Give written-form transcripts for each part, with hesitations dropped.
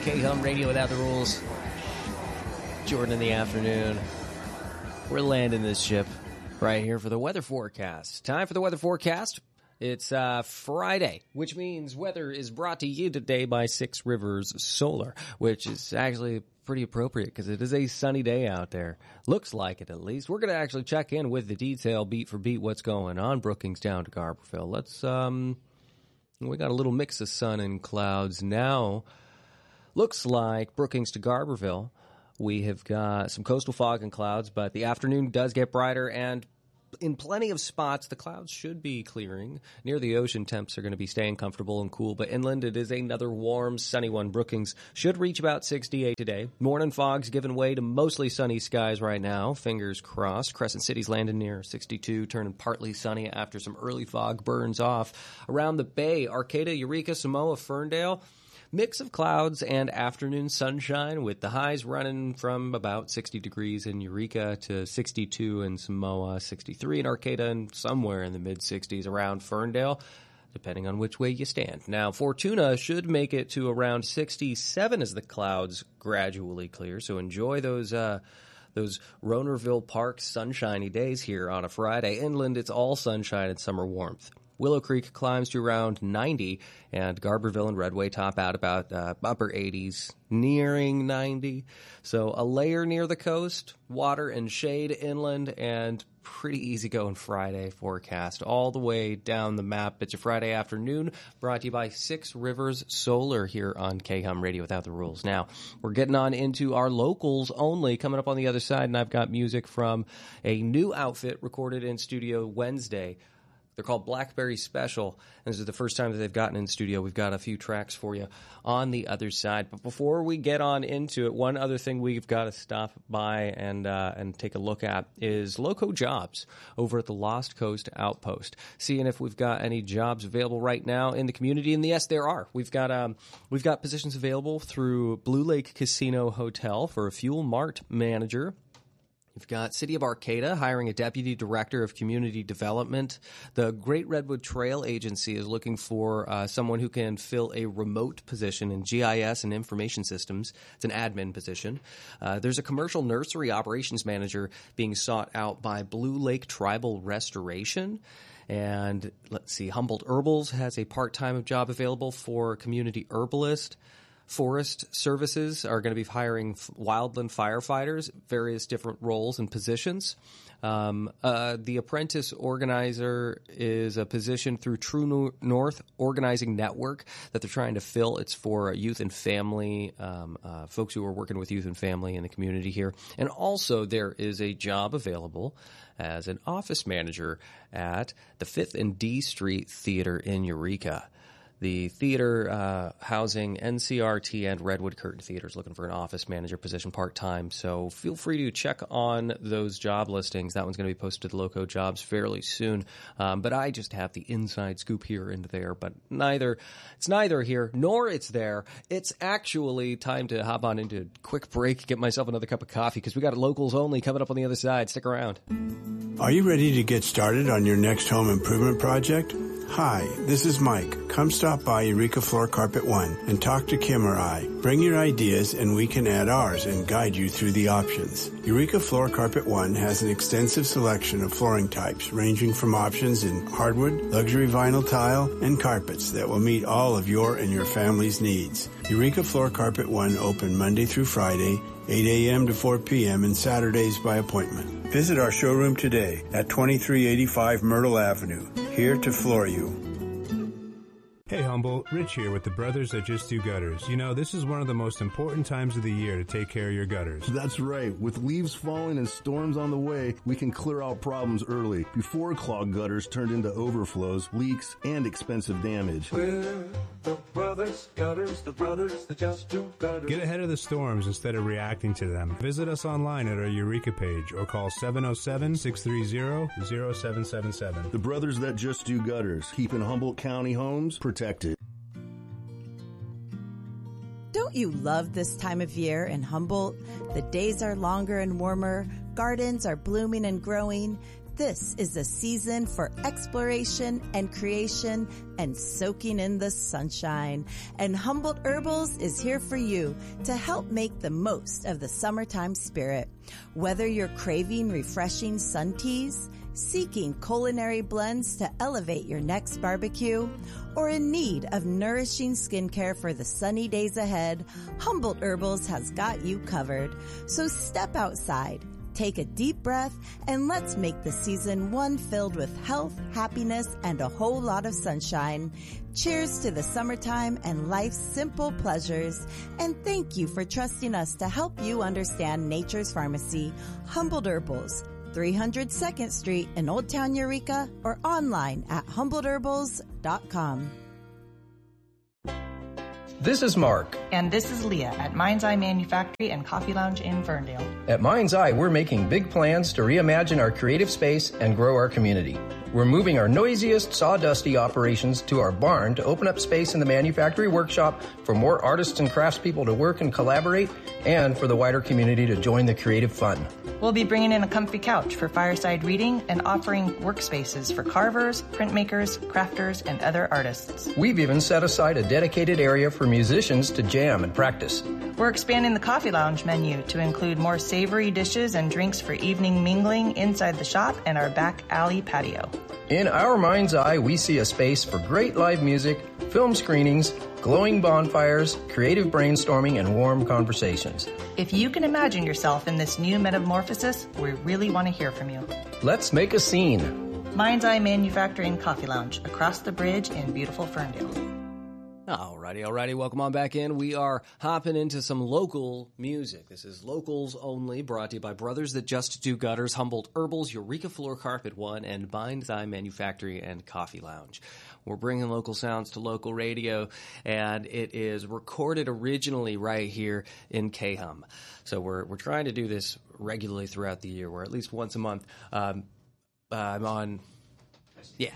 K-Hum Radio Without the Rules. Jordan in the afternoon. We're landing this ship right here for the weather forecast. Time for the weather forecast. It's Friday, which means weather is brought to you today by Six Rivers Solar, which is actually pretty appropriate because it is a sunny day out there. Looks like it, at least. We're going to actually check in with the detail, beat for beat, what's going on. Brookings down to Garberville. We got a little mix of sun and clouds now. Looks like Brookings to Garberville. We have got some coastal fog and clouds, but the afternoon does get brighter, and in plenty of spots, the clouds should be clearing. Near the ocean, temps are going to be staying comfortable and cool, but inland, it is another warm, sunny one. Brookings should reach about 68 today. Morning fog's giving way to mostly sunny skies right now. Fingers crossed. Crescent City's landing near 62, turning partly sunny after some early fog burns off. Around the bay, Arcata, Eureka, Samoa, Ferndale, mix of clouds and afternoon sunshine, with the highs running from about 60 degrees in Eureka to 62 in Samoa, 63 in Arcata, and somewhere in the mid-60s around Ferndale, depending on which way you stand. Now, Fortuna should make it to around 67 as the clouds gradually clear, so enjoy those Ronerville Park sunshiny days here on a Friday. Inland, it's all sunshine and summer warmth. Willow Creek climbs to around 90, and Garberville and Redway top out about upper 80s, nearing 90. So a layer near the coast, water and shade inland, and pretty easy-going Friday forecast all the way down the map. It's your Friday afternoon, brought to you by Six Rivers Solar here on K-Hum Radio Without the Rules. Now, we're getting on into our locals only coming up on the other side, and I've got music from a new outfit recorded in studio Wednesday. They're called Blackberry Special, and this is the first time that they've gotten in studio. We've got a few tracks for you on the other side. But before we get on into it, one other thing we've got to stop by and take a look at is Loco Jobs over at the Lost Coast Outpost. Seeing if we've got any jobs available right now in the community, and yes, there are. We've got positions available through Blue Lake Casino Hotel for a Fuel Mart manager. We've got City of Arcata hiring a Deputy Director of Community Development. The Great Redwood Trail Agency is looking for someone who can fill a remote position in GIS and information systems. It's an admin position. There's a commercial nursery operations manager being sought out by Blue Lake Tribal Restoration. And let's see, Humboldt Herbals has a part-time job available for a community herbalist. Forest Services are going to be hiring wildland firefighters, various different roles and positions. The apprentice organizer is a position through True North Organizing Network that they're trying to fill. It's for youth and family, folks who are working with youth and family in the community here. And also there is a job available as an office manager at the 5th and D Street Theater in Eureka. The theater housing NCRT and Redwood Curtain Theaters looking for an office manager position part-time. So feel free to check on those job listings. That one's going to be posted to Loco Jobs fairly soon. But I just have the inside scoop here and there. But it's neither here nor it's there. It's actually time to hop on into a quick break, get myself another cup of coffee, because we got locals only coming up on the other side. Stick around. Are you ready to get started on your next home improvement project? Hi, this is Mike. Come stop by Eureka Floor Carpet One and talk to Kim or I. Bring your ideas and we can add ours and guide you through the options. Eureka Floor Carpet One has an extensive selection of flooring types ranging from options in hardwood, luxury vinyl tile, and carpets that will meet all of your and your family's needs. Eureka Floor Carpet One open Monday through Friday, 8 a.m. to 4 p.m. and Saturdays by appointment. Visit our showroom today at 2385 Myrtle Avenue, here to floor you. Hey Humboldt, Rich here with the Brothers That Just Do Gutters. You know, this is one of the most important times of the year to take care of your gutters. That's right. With leaves falling and storms on the way, we can clear out problems early, before clogged gutters turned into overflows, leaks, and expensive damage. We're the Brothers Gutters, the Brothers That Just Do Gutters. Get ahead of the storms instead of reacting to them. Visit us online at our Eureka page or call 707-630-0777. The Brothers That Just Do Gutters, keeping Humboldt County homes protected. Don't you love this time of year in Humboldt? The days are longer and warmer, gardens are blooming and growing, This is a season for exploration and creation and soaking in the sunshine. And Humboldt Herbals is here for you to help make the most of the summertime spirit. Whether you're craving refreshing sun teas, seeking culinary blends to elevate your next barbecue, or in need of nourishing skincare for the sunny days ahead, Humboldt Herbals has got you covered. So step outside, take a deep breath, and let's make the season one filled with health, happiness, and a whole lot of sunshine. Cheers to the summertime and life's simple pleasures. And thank you for trusting us to help you understand nature's pharmacy, Humboldt Herbals, 300 2nd Street in Old Town Eureka, or online at HumboldtHerbals.com. This is Mark. And this is Leah at Mind's Eye Manufactory and Coffee Lounge in Ferndale. At Mind's Eye, we're making big plans to reimagine our creative space and grow our community. We're moving our noisiest, sawdusty operations to our barn to open up space in the manufactory workshop for more artists and craftspeople to work and collaborate, and for the wider community to join the creative fun. We'll be bringing in a comfy couch for fireside reading and offering workspaces for carvers, printmakers, crafters, and other artists. We've even set aside a dedicated area for musicians to jam and practice. We're expanding the Coffee Lounge menu to include more savory dishes and drinks for evening mingling inside the shop and our back alley patio. In our Mind's Eye, we see a space for great live music, film screenings, glowing bonfires, creative brainstorming, and warm conversations. If you can imagine yourself in this new metamorphosis, we really want to hear from you. Let's make a scene. Mind's Eye Manufacturing Coffee Lounge, across the bridge in beautiful Ferndale. Alrighty. Welcome on back in. We are hopping into some local music. This is Locals Only, brought to you by Brothers That Just Do Gutters, Humboldt Herbals, Eureka Floor Carpet One, and Mind's Eye Manufactory and Coffee Lounge. We're bringing local sounds to local radio, and it is recorded originally right here in Cahum. So we're trying to do this regularly throughout the year, where at least once a month I'm on... Yeah.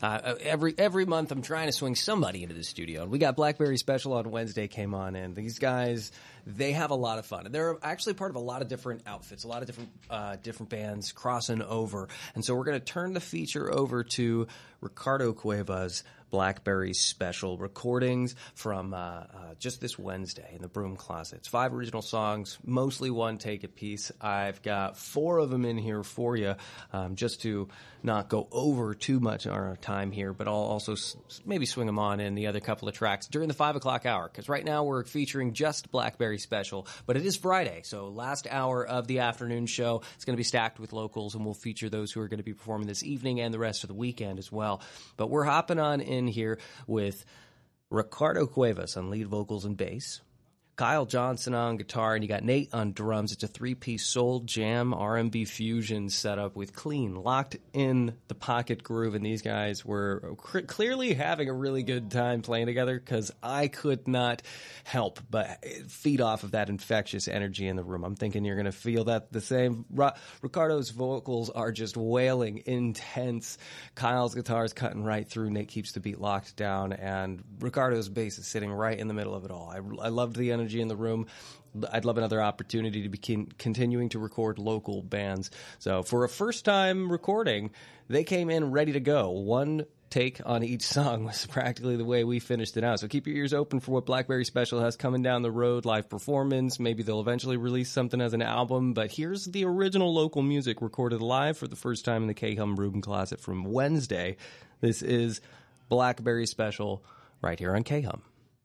Every month I'm trying to swing somebody into the studio. And we got Blackberry Special on Wednesday came on, and these guys, they have a lot of fun. They're actually part of a lot of different outfits, a lot of different bands crossing over. And so we're going to turn the feature over to Ricardo Cuevas' Blackberry Special recordings from just this Wednesday in the Broom Closet. It's 5 original songs, mostly one take a piece. I've got 4 of them in here for you, just to not go over too much on our time here, but I'll also maybe swing them on in the other couple of tracks during the 5 o'clock hour, because right now we're featuring just Blackberry Special, but it is Friday, so last hour of the afternoon show is going to be stacked with locals, and we'll feature those who are going to be performing this evening and the rest of the weekend as well. But we're hopping on in here with Ricardo Cuevas on lead vocals and bass, Kyle Johnson on guitar, and you got Nate on drums. It's a 3-piece soul jam R&B fusion setup with clean, locked in the pocket groove, and these guys were clearly having a really good time playing together, because I could not help but feed off of that infectious energy in the room. I'm thinking you're going to feel that the same. Ricardo's vocals are just wailing, intense. Kyle's guitar is cutting right through. Nate keeps the beat locked down, and Ricardo's bass is sitting right in the middle of it all. I loved the energy in the room. I'd love another opportunity to be continuing to record local bands. So for a first-time recording, they came in ready to go. One take on each song was practically the way we finished it out. So keep your ears open for what Blackberry Special has coming down the road, live performance. Maybe they'll eventually release something as an album, but here's the original local music recorded live for the first time in the Cahum Broom Closet from Wednesday. This is Blackberry Special right here on Cahum.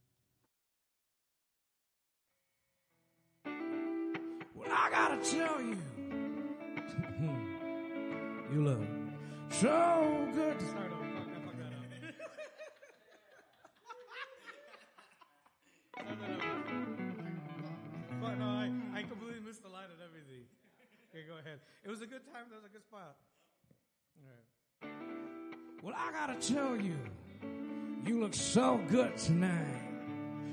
I gotta tell you, you look so good. Start over. Fuck that up. But no, I completely missed the line and everything. Okay, go ahead. It was a good time. That was a good spot. All right. Well, I gotta tell you, you look so good tonight.